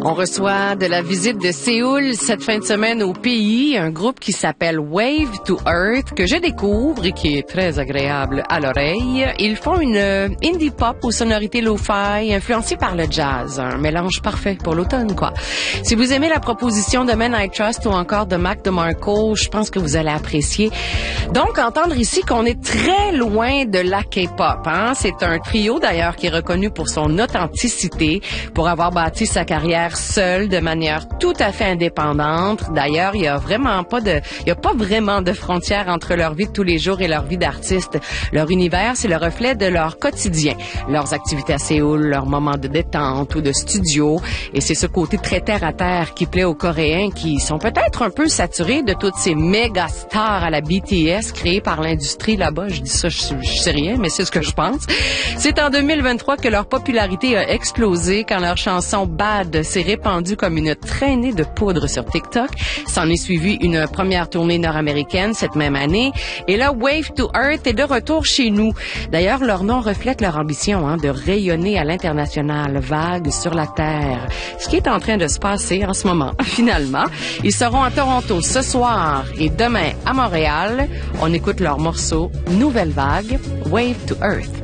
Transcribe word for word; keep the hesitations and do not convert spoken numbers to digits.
On reçoit de la visite de Séoul cette fin de semaine au pays, un groupe qui s'appelle Wave to Earth, que je découvre et qui est très agréable à l'oreille. Ils font une indie pop aux sonorités lo-fi, influencée par le jazz. Un mélange parfait pour l'automne, quoi. Si vous aimez la proposition de Men I Trust ou encore de Mac DeMarco, je pense que vous allez apprécier. Donc, entendre ici qu'on est très loin de la K-pop, hein. C'est un trio, d'ailleurs, qui est reconnu pour son authenticité, pour avoir bâti sa carrière seul, de manière tout à fait indépendante. D'ailleurs, il y a vraiment pas de, il y a pas vraiment de frontières entre leur vie de tous les jours et leur vie d'artiste. Leur univers, c'est le reflet de leur quotidien, leurs activités à Séoul, leurs moments de détente ou de studio. Et c'est ce côté très terre à terre qui plaît aux Coréens, qui sont peut-être un peu saturés de toutes ces méga stars à la B T S créées par l'industrie là-bas. Je dis ça, je, je sais rien, mais c'est ce que je pense. C'est en deux mille vingt-trois que leur popularité a explosé quand leur chanson Bad s'est répandue comme une traînée de poudre sur TikTok. S'en est suivi une première tournée nord-américaine cette même année. Et là, Wave to Earth est de retour chez nous. D'ailleurs, leur nom reflète leur ambition hein, de rayonner à l'international, vague sur la Terre. Ce qui est en train de se passer en ce moment, finalement. Ils seront à Toronto ce soir et demain à Montréal. On écoute leur morceau Nouvelle Vague, Wave to Earth.